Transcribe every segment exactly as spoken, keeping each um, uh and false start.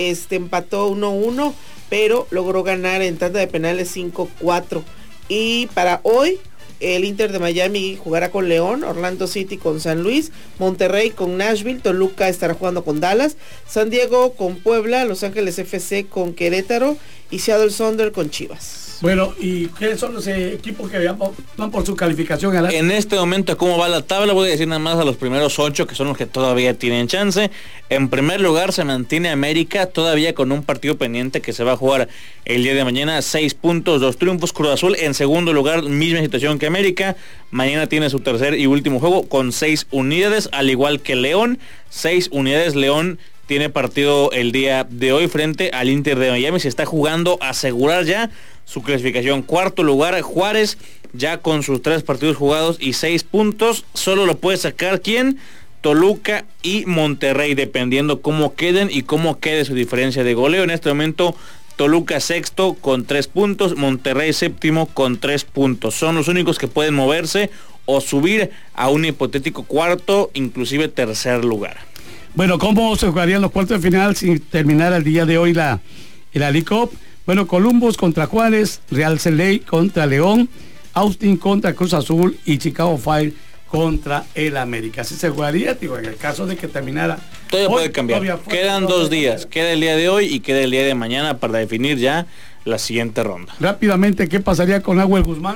este empató uno uno, pero logró ganar en tanda de penales cinco cuatro. Y para hoy, el Inter de Miami jugará con León, Orlando City con San Luis, Monterrey con Nashville, Toluca estará jugando con Dallas, San Diego con Puebla, Los Ángeles F C con Querétaro y Seattle Sounders con Chivas. Bueno, ¿y qué son los eh, equipos que van por, van por su calificación? A la... En este momento, ¿cómo va la tabla? Voy a decir nada más a los primeros ocho, que son los que todavía tienen chance. En primer lugar se mantiene América, todavía con un partido pendiente que se va a jugar el día de mañana. Seis puntos, dos triunfos. Cruz Azul en segundo lugar, misma situación que América. Mañana tiene su tercer y último juego con seis unidades, al igual que León. Seis unidades. León tiene partido el día de hoy frente al Inter de Miami. Se está jugando a asegurar ya su clasificación. Cuarto lugar, Juárez, ya con sus tres partidos jugados y seis puntos. Solo lo puede sacar ¿quién? Toluca y Monterrey, dependiendo cómo queden y cómo quede su diferencia de goleo. En este momento, Toluca sexto con tres puntos, Monterrey séptimo con tres puntos. Son los únicos que pueden moverse o subir a un hipotético cuarto, inclusive tercer lugar. Bueno, ¿cómo se jugarían los cuartos de final si terminara el día de hoy la, la League Cup? Bueno, Columbus contra Juárez, Real Salt Lake contra León, Austin contra Cruz Azul y Chicago Fire contra el América. Así se jugaría, digo, en el caso de que terminara. Todavía hoy, puede cambiar. Todavía Quedan dos días. Queda el día de hoy y queda el día de mañana para definir ya la siguiente ronda. Rápidamente, ¿qué pasaría con Nahuel Guzmán?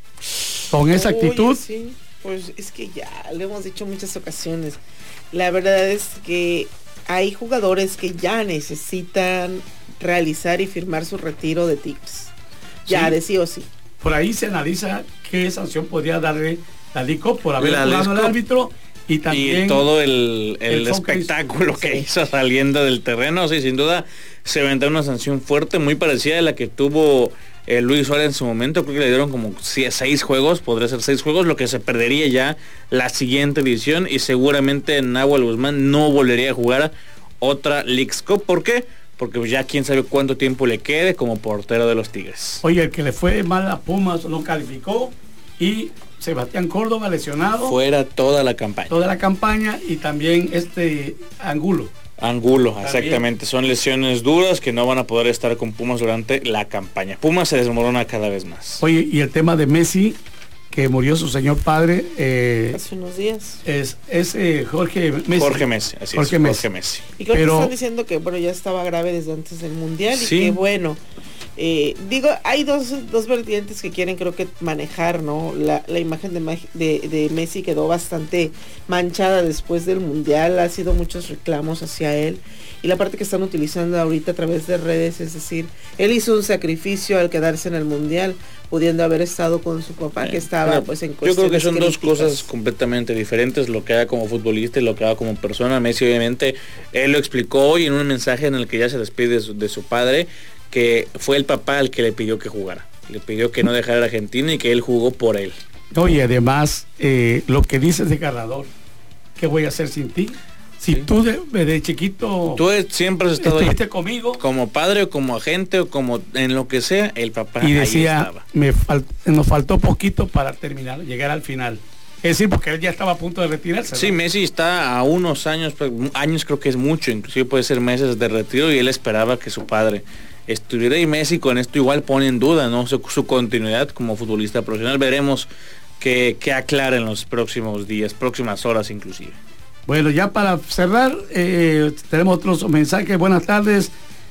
Con esa Oye, actitud. Sí, pues es que ya lo hemos dicho en muchas ocasiones. La verdad es que hay jugadores que ya necesitan realizar y firmar su retiro de Tigres. Ya, sí, de sí o sí. Por ahí se analiza qué sanción podría darle la Lico por haber jugado al árbitro y también y todo el, el, el espectáculo que, hizo. que hizo saliendo del terreno. Sí, sin duda se vendrá una sanción fuerte, muy parecida a la que tuvo eh, Luis Suárez en su momento. Creo que le dieron como seis juegos, podría ser seis juegos, lo que se perdería ya la siguiente edición, y seguramente Nahuel Guzmán no volvería a jugar otra Leagues Cup. ¿Por qué? Porque ya quién sabe cuánto tiempo le quede como portero de los Tigres. Oye, el que le fue mal a Pumas no calificó, y Sebastián Córdoba lesionado. Fuera toda la campaña. Toda la campaña, y también este Angulo. Angulo, también. Exactamente. Son lesiones duras que no van a poder estar con Pumas durante la campaña. Pumas se desmorona cada vez más. Oye, y el tema de Messi, que murió su señor padre eh, hace unos días, es, es eh, Jorge Messi. Jorge Messi, así Jorge es, Messi. Jorge Messi. Y creo Pero, que están diciendo que bueno, ya estaba grave desde antes del Mundial, sí. Y que bueno, eh, digo, hay dos, dos vertientes que quieren creo que manejar, ¿no? La, la imagen de, de, de Messi quedó bastante manchada después del Mundial, ha sido muchos reclamos hacia él, y la parte que están utilizando ahorita a través de redes, es decir, él hizo un sacrificio al quedarse en el Mundial, pudiendo haber estado con su papá, que estaba Pero, pues en yo creo que son críticas. dos cosas completamente diferentes, lo que haga como futbolista y lo que haga como persona. Messi, obviamente, él lo explicó hoy en un mensaje en el que ya se despide de su, de su padre, que fue el papá el que le pidió que jugara, le pidió que no dejara a Argentina y que él jugó por él. Oye, además, eh, lo que dices de Carrador, ¿qué voy a hacer sin ti? Si sí. tú de, de chiquito tú siempre has estado estuviste ahí conmigo, como padre o como agente o como en lo que sea, el papá y decía, ahí estaba. Me fal, nos faltó poquito para terminar, llegar al final. Es decir, porque él ya estaba a punto de retirarse, ¿no? Sí, Messi está a unos años, años creo que es mucho, inclusive puede ser meses de retiro, y él esperaba que su padre estuviera, y Messi con esto igual pone en duda, ¿no? su, su continuidad como futbolista profesional. Veremos que, que aclara en los próximos días, próximas horas inclusive. Bueno, ya para cerrar, eh, tenemos otros mensajes. Buenas tardes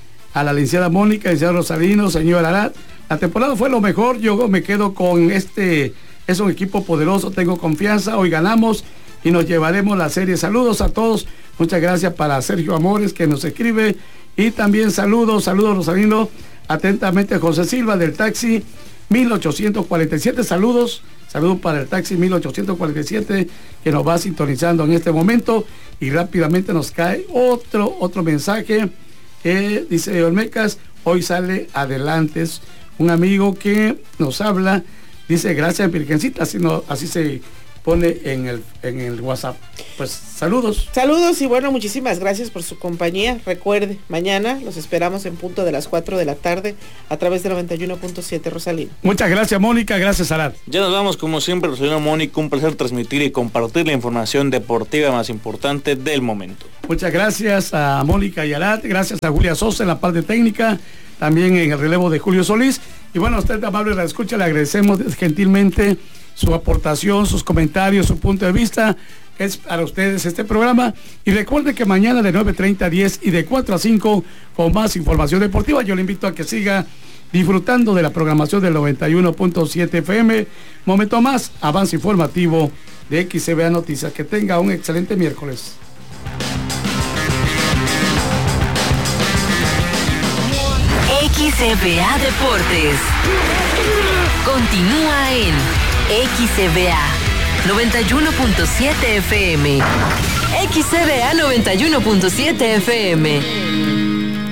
a la licenciada Mónica, licenciado Rosalino, señor Arat. La temporada fue lo mejor, yo me quedo con este, es un equipo poderoso, tengo confianza, hoy ganamos y nos llevaremos la serie. Saludos a todos, muchas gracias para Sergio Amores, que nos escribe, y también saludos, saludos Rosalino, atentamente José Silva del taxi mil ochocientos cuarenta y siete, saludos. Saludos para el taxi mil ochocientos cuarenta y siete que nos va sintonizando en este momento, y rápidamente nos cae otro otro mensaje que dice Olmecas, hoy sale adelante. Es un amigo que nos habla, dice gracias Virgencita, así, no, así se pone en el, en el WhatsApp. Pues saludos. Saludos y bueno, muchísimas gracias por su compañía. Recuerde, mañana los esperamos en punto de las cuatro de la tarde a través de noventa y uno punto siete Rosalino. Muchas gracias, Mónica. Gracias, Arad. Ya nos vamos como siempre, Rosalino, Mónica. Un placer transmitir y compartir la información deportiva más importante del momento. Muchas gracias a Mónica y Arad. Gracias a Julia Sosa en la parte técnica. También en el relevo de Julio Solís. Y bueno, a usted, amable la escucha, le agradecemos gentilmente su aportación, sus comentarios, su punto de vista. Es para ustedes este programa. Y recuerde que mañana de nueve treinta a diez y de cuatro a cinco con más información deportiva. Yo le invito a que siga disfrutando de la programación del noventa y uno punto siete F M. Momento más, avance informativo de X C B A Noticias. Que tenga un excelente miércoles. X C B A Deportes continúa en X C B A noventa y uno punto siete F M. X C B A noventa y uno punto siete F M.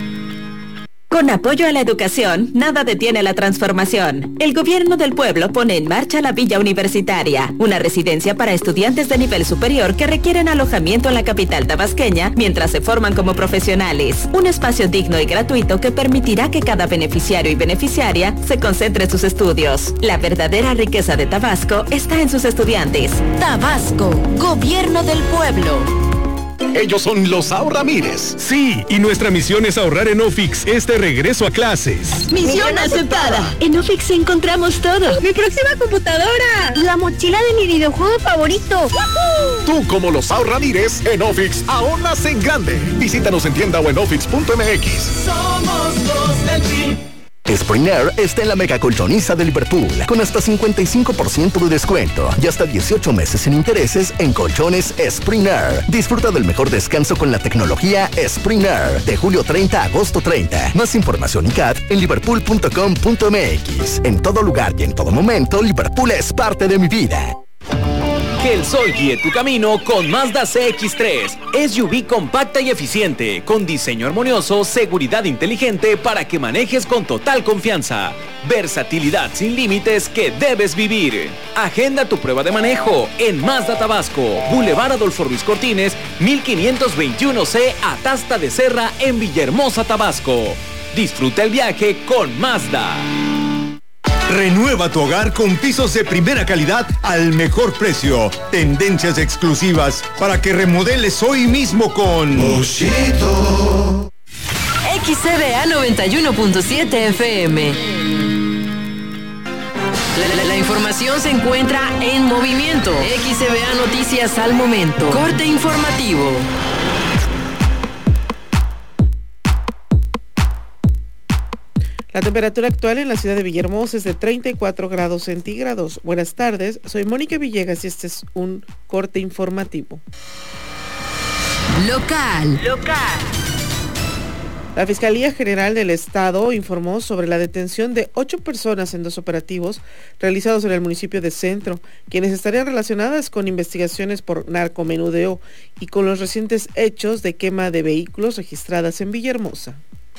Con apoyo a la educación, nada detiene la transformación. El gobierno del pueblo pone en marcha la Villa Universitaria, una residencia para estudiantes de nivel superior que requieren alojamiento en la capital tabasqueña mientras se forman como profesionales. Un espacio digno y gratuito que permitirá que cada beneficiario y beneficiaria se concentre en sus estudios. La verdadera riqueza de Tabasco está en sus estudiantes. Tabasco, gobierno del pueblo. Ellos son los Ahorramires. Sí, y nuestra misión es ahorrar en Ofix este regreso a clases. Misión aceptada. En Ofix encontramos todo. Mi próxima computadora. La mochila de mi videojuego favorito. ¡Woohoo! Tú, como los Ahorramires, en Ofix ahorras en grande. Visítanos en tienda o en ofix punto m x. Somos los del P I B. Springer está en la mega colchoniza de Liverpool con hasta cincuenta y cinco por ciento de descuento y hasta dieciocho meses sin intereses en colchones Springer. Disfruta del mejor descanso con la tecnología Springer de julio treinta a agosto treinta. Más información y C A D en liverpool punto com punto m x. En todo lugar y en todo momento, Liverpool es parte de mi vida. Que el sol guíe tu camino con Mazda C X tres, S U V compacta y eficiente, con diseño armonioso, seguridad inteligente para que manejes con total confianza. Versatilidad sin límites que debes vivir. Agenda tu prueba de manejo en Mazda Tabasco, Boulevard Adolfo Ruiz Cortines, mil quinientos veintiuno C, Atasta de Serra, en Villahermosa, Tabasco. Disfruta el viaje con Mazda. Renueva tu hogar con pisos de primera calidad al mejor precio. Tendencias exclusivas para que remodeles hoy mismo con Oshito. X C B A noventa y uno punto siete F M. La, la, la información se encuentra en movimiento. X C B A Noticias al momento. Corte informativo. La temperatura actual en la ciudad de Villahermosa es de treinta y cuatro grados centígrados. Buenas tardes, soy Mónica Villegas y este es un corte informativo. Local. Local. La Fiscalía General del Estado informó sobre la detención de ocho personas en dos operativos realizados en el municipio de Centro, quienes estarían relacionadas con investigaciones por narcomenudeo y con los recientes hechos de quema de vehículos registradas en Villahermosa.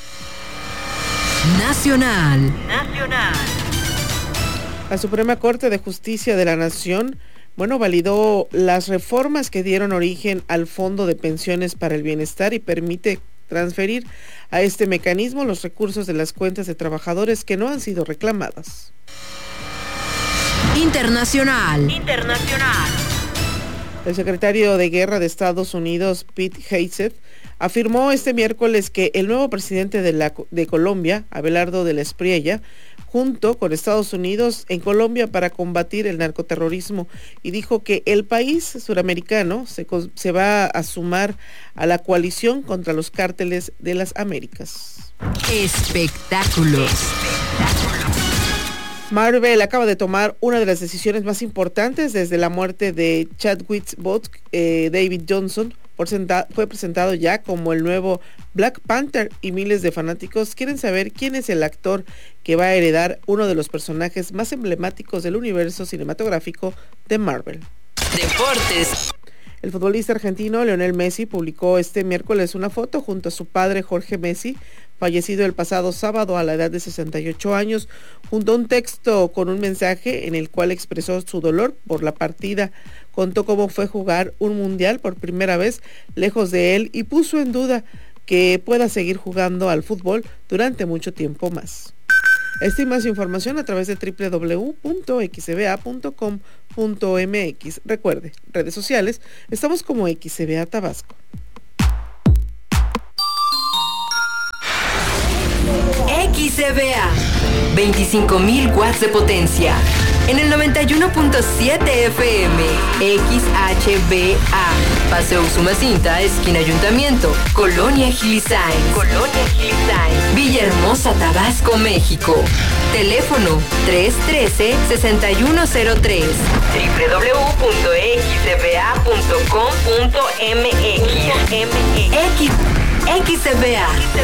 Nacional. Nacional. La Suprema Corte de Justicia de la Nación, bueno, validó las reformas que dieron origen al Fondo de Pensiones para el Bienestar y permite transferir a este mecanismo los recursos de las cuentas de trabajadores que no han sido reclamadas. Internacional. Internacional. El secretario de Guerra de Estados Unidos, Pete Hegseth, afirmó este miércoles que el nuevo presidente de, la, de Colombia, Abelardo de la Espriella, junto con Estados Unidos en Colombia para combatir el narcoterrorismo, y dijo que el país suramericano se, se va a sumar a la coalición contra los cárteles de las Américas. Espectáculos. Marvel acaba de tomar una de las decisiones más importantes desde la muerte de Chadwick Boseman. eh, David Johnson fue presentado ya como el nuevo Black Panther y miles de fanáticos quieren saber quién es el actor que va a heredar uno de los personajes más emblemáticos del universo cinematográfico de Marvel. Deportes. El futbolista argentino Lionel Messi publicó este miércoles una foto junto a su padre Jorge Messi, fallecido el pasado sábado a la edad de sesenta y ocho años, junto a un texto con un mensaje en el cual expresó su dolor por la partida contó cómo fue jugar un mundial por primera vez lejos de él y puso en duda que pueda seguir jugando al fútbol durante mucho tiempo más. Esta y más información a través de doble u doble u doble u punto x c b a punto com punto m x. Recuerde, redes sociales, estamos como X C B A Tabasco. X C B A, veinticinco mil watts de potencia. En el noventa y uno punto siete F M, X H B A, Paseo Usumacinta, esquina Ayuntamiento, Colonia Gilisain, Colonia Gilisain, Villahermosa, Tabasco, México. Teléfono tres uno tres, seis uno cero tres, doble u doble u doble u punto x c b a punto com punto m x. X, X C B A.